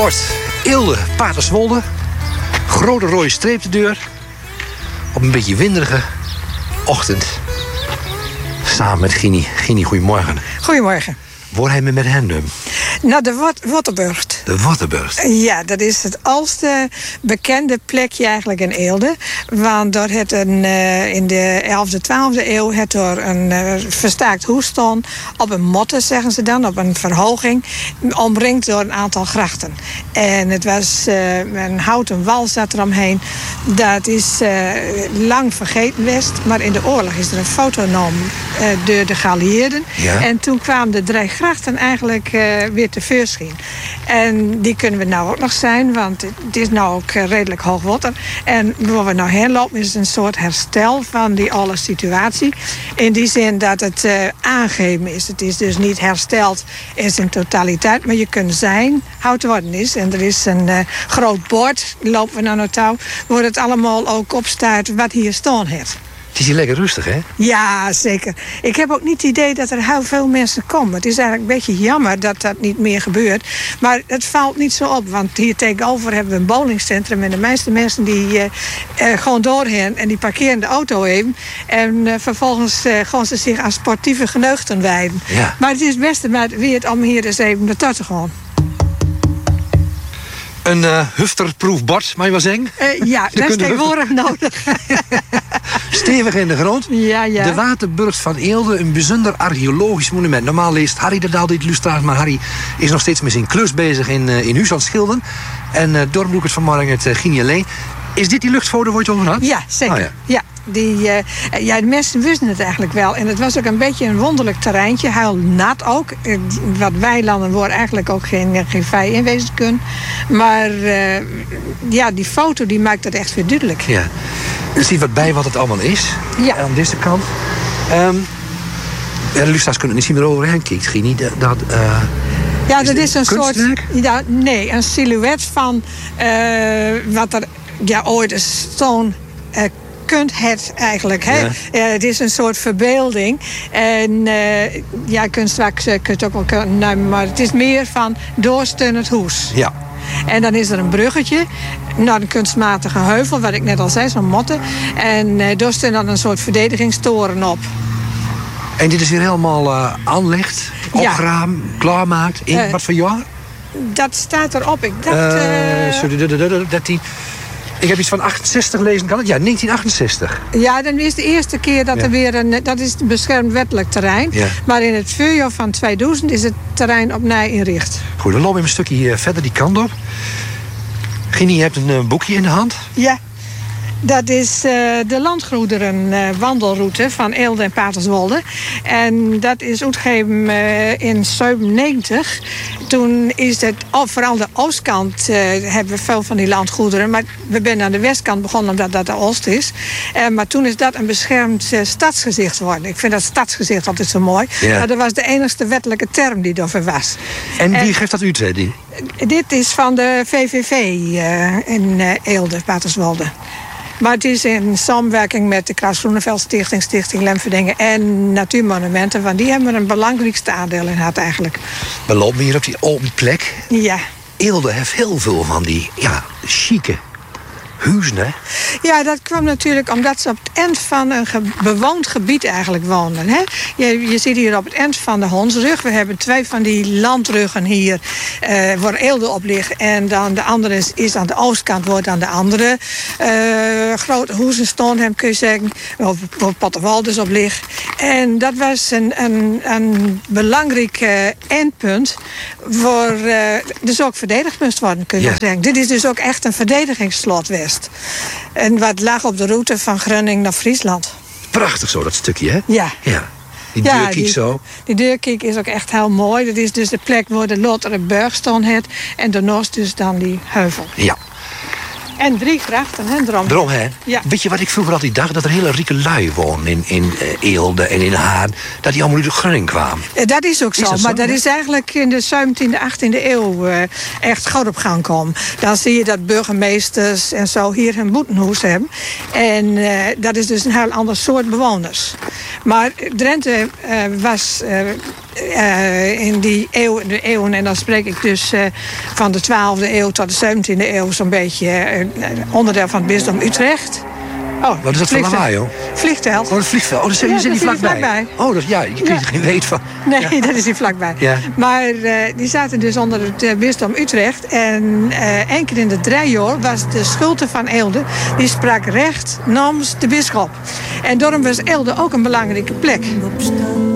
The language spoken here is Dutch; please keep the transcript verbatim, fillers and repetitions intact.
Bord, Eelde, Paterswolde. Grote rode streep de deur. Op een beetje winderige ochtend. Samen met Gini. Gini, goedemorgen. Goedemorgen. Waar hij me met hen? Nou, de Wat- Wotterburgt. De Wotterburgt. Ja, dat is het oudste bekende plekje eigenlijk in Eelde. Want door het een, uh, in de elfde, twaalfde eeuw het door een uh, verstaakt hoes stond. Op een motte, zeggen ze dan, op een verhoging. Omringd door een aantal grachten. En het was uh, een houten wal zat eromheen. Dat is uh, lang vergeten west. Maar in de oorlog is er een foto genomen uh, door de geallieerden. Ja. En toen kwamen de drie grachten eigenlijk uh, weer tevoorschijn. En die kunnen we nou ook nog zijn, want het is nou ook uh, redelijk hoog water. En waar we nou heen lopen is een soort herstel van die alle situatie. In die zin dat het uh, aangegeven is. Het is dus niet hersteld in zijn totaliteit, maar je kunt zijn houten worden is. En er is een uh, groot bord, lopen we naar nou touw, waar het allemaal ook op staat wat hier staan heeft. Het is hier lekker rustig, hè? Ja, zeker. Ik heb ook niet het idee dat er heel veel mensen komen. Het is eigenlijk een beetje jammer dat dat niet meer gebeurt. Maar het valt niet zo op, want hier tegenover hebben we een bowlingcentrum. En de meeste mensen die uh, uh, gewoon doorheen en die parkeren de auto even. En uh, vervolgens uh, gaan ze zich aan sportieve geneugten wijden. Ja. Maar het is het beste maar weer het om hier eens even naartoe te gaan. Een uh, hufterproef bord, mag je wel zeggen? Uh, ja, dat is tegenwoordig nodig. Stevig in de grond. Ja, ja. De Waterburgt van Eelde, een bijzonder archeologisch monument. Normaal leest Harry dat altijd illustratie, maar Harry is nog steeds met zijn klus bezig in, uh, in huis aan het schilderen. En uh, daarom doe ik het vanmorgen het uh, Gini alleen. Is dit die luchtfoto waar je het over had? Ja, zeker. Oh, ja. ja. Die, uh, ja, de mensen wisten het eigenlijk wel. En het was ook een beetje een wonderlijk terreintje. Heel nat ook. Uh, wat weilanden waar eigenlijk ook geen, geen vij in wezen kunnen. Maar uh, ja, die foto die maakt het echt weer duidelijk. Ja. Er ziet wat bij wat het allemaal is. Ja. Aan deze kant. Um, ja, de lustra's kunnen niet zien meer overheen kijkt, Gini. Dat, dat, uh, ja, is dat is een soort... Ja, nee, een silhouet van uh, wat er ja, ooit is stone... Uh, kunt het eigenlijk. Hè? Ja. Uh, het is een soort verbeelding. En uh, ja, je kunt straks uh, kunt het ook wel nemen, maar het is meer van doorsteun het hoes. Ja. En dan is er een bruggetje naar een kunstmatige heuvel, wat ik net al zei, zo'n motte. En uh, doorsteun dan een soort verdedigingstoren op. En dit is hier helemaal uh, aanlegd, opgeruimd, ja. klaarmaakt. In uh, wat voor jaar? Dat staat erop. Ik dacht... Uh, uh, sorry, dertien. Ik heb iets van achtenzestig lezen, kan het? Ja, negentien achtenzestig. Ja, dan is de eerste keer dat ja. er weer een... Dat is een beschermd wettelijk terrein. Ja. Maar in het voorjaar van tweeduizend is het terrein opnieuw inricht. Goed, dan lopen we een stukje hier verder die kant op. Gini, je hebt een uh, boekje in de hand. Ja. Dat is uh, de landgoederen uh, wandelroute van Eelde en Paterswolde. En dat is uitgegeven uh, in zevenennegentig. Toen is het, oh, vooral de oostkant uh, hebben we veel van die landgoederen. Maar we zijn aan de westkant begonnen omdat dat de oost is. Uh, maar toen is dat een beschermd uh, stadsgezicht geworden. Ik vind dat stadsgezicht altijd zo mooi. Ja. Maar dat was de enigste wettelijke term die daarvoor was. En wie en, geeft dat u, zei die? Dit is van de V V V uh, in uh, Eelde, Paterswolde. Maar het is in samenwerking met de Klaas Groeneveld Stichting, Stichting Lemverdingen en Natuurmonumenten. Want die hebben er een belangrijkste aandeel in gehad eigenlijk. We lopen hier op die open plek. Ja. Eelde heeft heel veel van die ja, chique huizen, hè? Ja, dat kwam natuurlijk omdat ze op het eind van een ge- bewoond gebied eigenlijk woonden. Hè? Je, je ziet hier op het eind van de Hondsrug. We hebben twee van die landruggen hier uh, waar Eelde op ligt. En dan de andere is, is aan de oostkant, wordt aan de andere uh, grote huizen staan, hem kun je zeggen. Of waar Potterwalders op ligt. En dat was een, een, een belangrijk uh, eindpunt waar uh, dus ook verdedigd moest worden, kun je ja. zeggen. Dit is dus ook echt een verdedigingsslot West. En wat lag op de route van Groningen naar Friesland. Prachtig zo, dat stukje, hè? Ja. ja. Die ja, deurkiek die, zo. Die deurkiek is ook echt heel mooi. Dat is dus de plek waar de Loterenburg stond het. En daarnaast dus dan die heuvel. Ja. En drie grachten, hè, erom. Erom, hè? Ja. Weet je wat ik vroeger altijd dacht? Dat er hele rieke lui wonen in, in uh, Eelde en in Haan. Dat die allemaal uit de Groningen kwamen. Dat is ook zo, is dat maar zo? dat is eigenlijk in de zeventiende, achttiende eeuw uh, echt goed op gang komen. Dan zie je dat burgemeesters en zo hier hun boetenhoes hebben. En uh, dat is dus een heel ander soort bewoners. Maar Drenthe uh, was uh, uh, in die eeuw, de eeuwen, en dan spreek ik dus uh, van de twaalfde eeuw tot de zeventiende eeuw, zo'n beetje uh, onderdeel van het bisdom Utrecht. Oh, wat is dat voor lawaai, joh? Vliegveld. Oh, het vliegveld. Oh, dat zit ja, hier vlakbij. vlakbij. Oh, dat, ja, je kreeg er geen weet van. Nee, ja. dat is hier vlakbij. Ja. Maar uh, die zaten dus onder het uh, bisdom Utrecht. En uh, één keer in de drie jaar was de schulte van Eelde, die sprak recht namens de bisschop. En daarom was Eelde ook een belangrijke plek.